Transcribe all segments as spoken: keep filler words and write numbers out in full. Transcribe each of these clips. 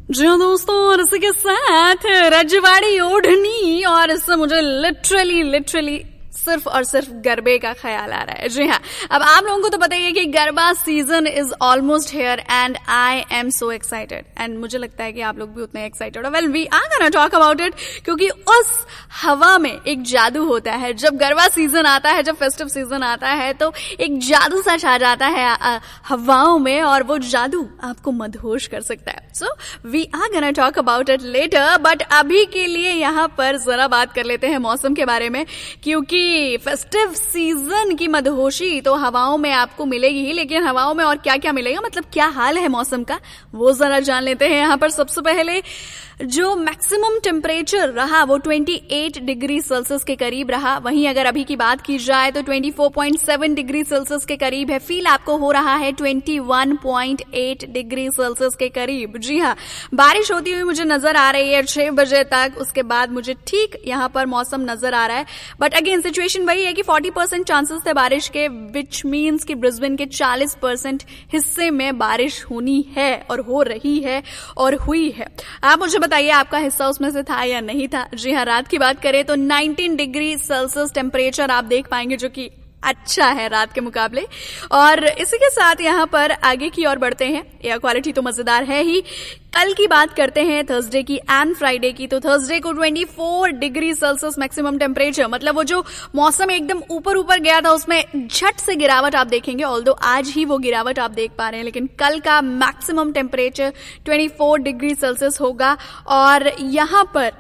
जी हाँ दोस्तों, और इसी के साथ रजवाड़ी ओढ़नी, और इससे मुझे लिटरली लिटरली सिर्फ और सिर्फ गरबे का ख्याल आ रहा है। जी हाँ, अब आप लोगों को तो पता ही है कि garba season is almost here and I am so excited, and मुझे लगता है कि आप लोग भी उतने एक्साइटेड हो। Well, we are gonna talk about it, क्योंकि उस हवा में एक जादू होता है। जब गरबा सीजन आता है, जब फेस्टिव सीजन आता है, तो एक जादू सा छा जाता है हवाओं में, और वो जादू आपको मदहोश कर सकता है। So we are gonna talk about it later, but अभी के लिए यहाँ पर जरा बात कर लेते हैं मौसम के बारे में, क्योंकि फेस्टिव सीजन की मदहोशी तो हवाओं में आपको मिलेगी ही, लेकिन हवाओं में और क्या क्या मिलेगा, मतलब क्या हाल है मौसम का, वो जरा जान लेते हैं। यहाँ पर सबसे पहले जो मैक्सिमम टेम्परेचर रहा वो अट्ठाईस डिग्री सेल्सियस के करीब रहा। वहीं अगर अभी की बात की जाए तो चौबीस पॉइंट सात डिग्री सेल्सियस के करीब है। फील आपको हो रहा है इक्कीस पॉइंट आठ डिग्री सेल्सियस के करीब। जी हाँ, बारिश होती हुई मुझे नजर आ रही है छह बजे तक, उसके बाद मुझे ठीक यहाँ पर मौसम नजर आ रहा है। बट अगेन सिचुएशन वही है कि चालीस परसेंट चांसेस थे बारिश के, विच मीन्स कि ब्रिस्बेन के चालीस परसेंट हिस्से में बारिश होनी है, और हो रही है और हुई है। आप मुझे बताइए आपका हिस्सा उसमें से था या नहीं था। जी हाँ, रात की बात करें तो उन्नीस डिग्री सेल्सियस टेम्परेचर आप देख पाएंगे, जो कि अच्छा है रात के मुकाबले। और इसी के साथ यहाँ पर आगे की ओर बढ़ते हैं। एयर क्वालिटी तो मजेदार है ही। कल की बात करते हैं, थर्सडे की एंड फ्राइडे की। तो थर्सडे को चौबीस डिग्री सेल्सियस मैक्सिमम टेम्परेचर, मतलब वो जो मौसम एकदम ऊपर ऊपर गया था उसमें झट से गिरावट आप देखेंगे। ऑल्दो आज ही वो गिरावट आप देख पा रहे हैं, लेकिन कल का मैक्सिमम टेम्परेचर चौबीस डिग्री सेल्सियस होगा। और यहाँ पर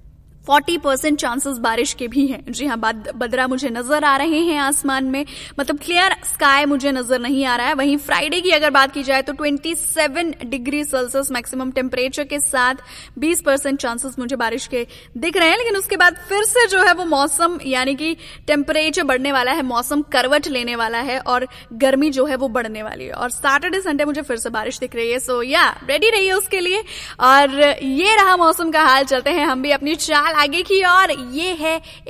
चालीस परसेंट चांसेस बारिश के भी हैं। जी हाँ, बदरा मुझे नजर आ रहे हैं आसमान में, मतलब क्लियर स्काई मुझे नजर नहीं आ रहा है। वहीं फ्राइडे की अगर बात की जाए तो सत्ताईस डिग्री सेल्सियस मैक्सिमम टेम्परेचर के साथ बीस परसेंट चांसेस मुझे बारिश के दिख रहे हैं। लेकिन उसके बाद फिर से जो है वो मौसम, यानी कि टेम्परेचर बढ़ने वाला है, मौसम करवट लेने वाला है, और गर्मी जो है वो बढ़ने वाली है। और सैटरडे संडे मुझे फिर से बारिश दिख रही है। सो या रेडी रहिए उसके लिए। और ये रहा मौसम का हाल। चलते हैं हम भी अपनी चाल आगे की, और ये है